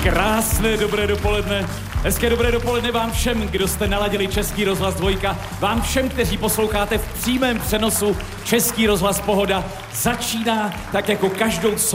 Krásné dobré dopoledne. Hezké dobré dopoledne vám všem, kdo jste naladili Český rozhlas 2, vám všem, kteří posloucháte v přímém přenosu Český rozhlas Pohoda. Začíná tak jako každou